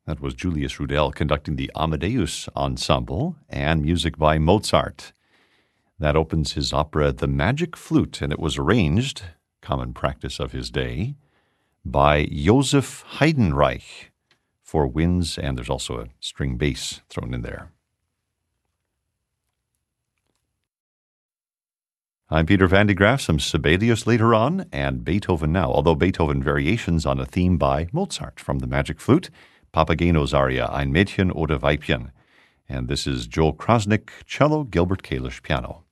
That was Julius Rudel conducting the Amadeus Ensemble and music by Mozart. That opens his opera The Magic Flute, and it was arranged, common practice of his day, by Joseph Heidenreich for winds, and there's also a string bass thrown in there. I'm Peter Van de Graaf, some Sibelius later on, and Beethoven now, although Beethoven variations on a theme by Mozart from The Magic Flute, Papageno's aria, Ein Mädchen oder Weibchen. And this is Joel Krasnick, cello, Gilbert Kalish, piano.